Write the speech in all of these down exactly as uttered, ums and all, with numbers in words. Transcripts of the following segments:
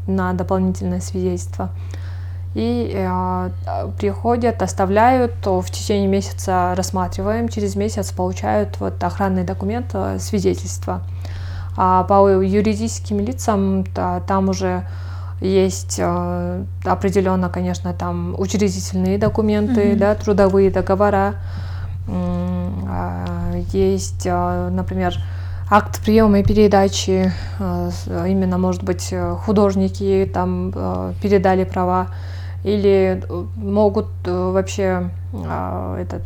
на дополнительное свидетельство. И э, приходят, оставляют, то в течение месяца рассматриваем, через месяц получают вот охранный документ, э, свидетельство. А по юридическим лицам то, там уже есть э, определенно, конечно, там учредительные документы, mm-hmm. да, трудовые договора, э, есть, э, например, акт приема и передачи, э, именно, может быть, художники там э, передали права, или могут вообще э, этот,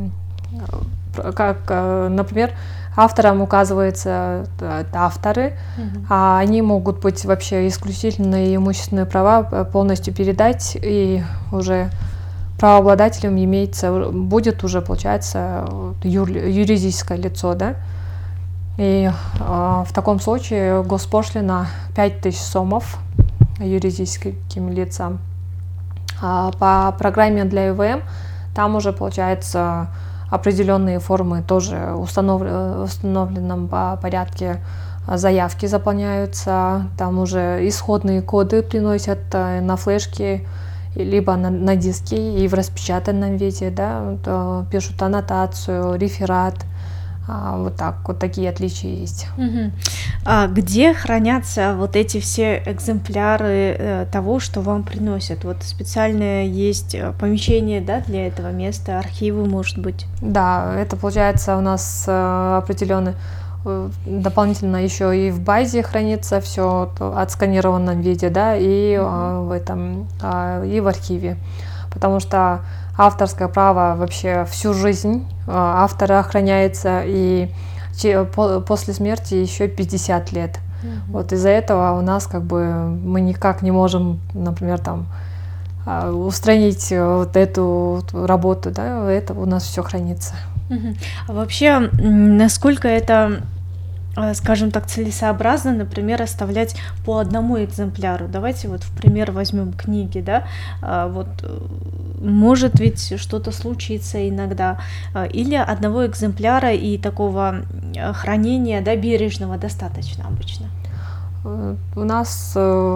э, как, э, например, авторам указываются э, авторы, mm-hmm. а они могут быть вообще исключительные имущественные права полностью передать, и уже правообладателем имеется, будет уже, получается, юр, юридическое лицо, да? И э, в таком случае госпошлина пять тысяч сомов юридическим лицам. А по программе для ИВМ эм там уже, получается, определенные формы тоже установ... установленном по порядке заявки заполняются, там уже исходные коды приносят на флешке, либо на, на диске и в распечатанном виде, да, пишут аннотацию, реферат. А, вот так, вот такие отличия есть. Угу. А где хранятся вот эти все экземпляры э, того, что вам приносят? Вот специальное есть помещение, да, для этого места, архивы, может быть? Да, это получается у нас э, определенный э, дополнительно еще и в базе хранится все в отсканированном виде, да, и угу. э, в этом э, и в архиве, потому что авторское право вообще всю жизнь автора охраняется, и после смерти еще пятьдесят лет. Mm-hmm. Вот из-за этого у нас как бы мы никак не можем, например, там устранить вот эту работу, да, это у нас все хранится. Mm-hmm. А вообще, насколько это, скажем так, целесообразно, например, оставлять по одному экземпляру? Давайте вот в пример возьмем книги, да, вот может ведь что-то случиться иногда, или одного экземпляра и такого хранения, да, бережного достаточно обычно? У нас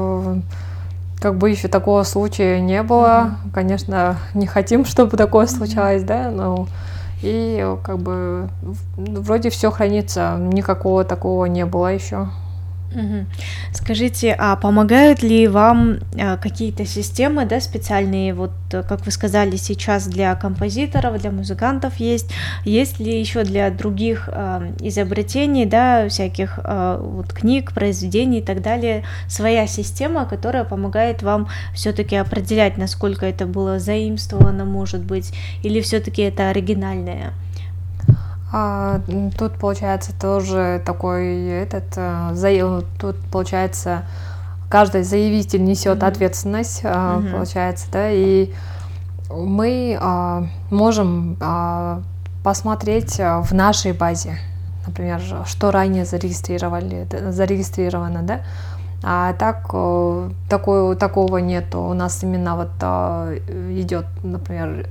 как бы еще такого случая не было, mm-hmm. конечно, не хотим, чтобы такое mm-hmm. случалось, да, но и как бы вроде все хранится, никакого такого не было еще. Угу. Скажите, а помогают ли вам а, какие-то системы, да, специальные, вот как вы сказали, сейчас для композиторов, для музыкантов есть, есть ли еще для других а, изобретений, да, всяких а, вот книг, произведений и так далее, своя система, которая помогает вам все-таки определять, насколько это было заимствовано, может быть, или все-таки это оригинальное? А, тут получается тоже такой этот заяв... тут получается каждый заявитель несет mm-hmm. ответственность, mm-hmm. получается, да, и мы а, можем а, посмотреть в нашей базе, например, что ранее зарегистрировали, зарегистрировано, да. А так такой, такого нету. У нас именно вот а, идет, например,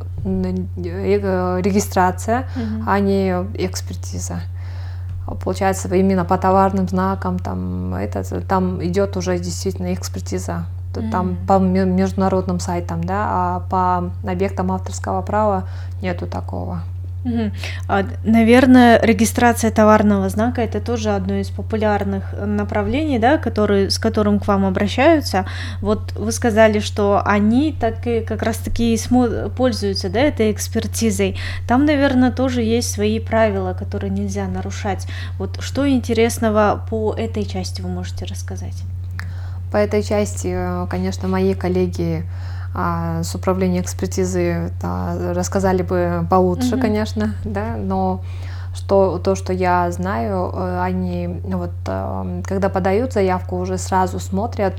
регистрация, mm-hmm. а не экспертиза. Получается, именно по товарным знакам там, это, там идет уже действительно экспертиза. Mm-hmm. Там по международным сайтам, да, а по объектам авторского права нету такого. Угу. А, наверное, регистрация товарного знака — это тоже одно из популярных направлений, да, которые, с которым к вам обращаются. Вот вы сказали, что они так и как раз-таки смо- пользуются, да, этой экспертизой. Там, наверное, тоже есть свои правила, которые нельзя нарушать. Вот что интересного по этой части вы можете рассказать? По этой части, конечно, мои коллеги с управления экспертизы да, рассказали бы получше, mm-hmm. конечно, да, но что, то, что я знаю, они вот, когда подают заявку, уже сразу смотрят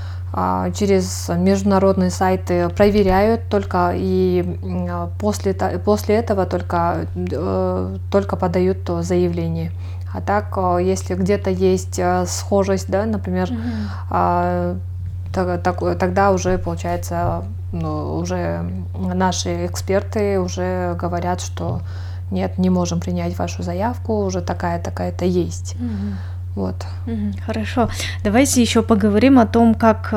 через международные сайты, проверяют только, и после, после этого только, только подают то заявление. А так, если где-то есть схожесть, да, например, mm-hmm. тогда уже, получается, ну, уже наши эксперты уже говорят, что нет, не можем принять вашу заявку, уже такая-такая-то есть. Mm-hmm. Вот. Mm-hmm. Хорошо. Давайте еще поговорим о том, как